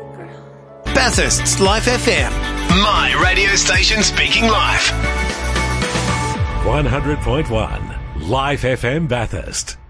Bathurst's Life FM. My radio station speaking live. 100.1 Life FM Bathurst.